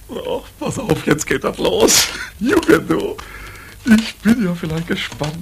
Oh, pass auf, jetzt geht das los. Junge, du. Ich bin ja vielleicht gespannt.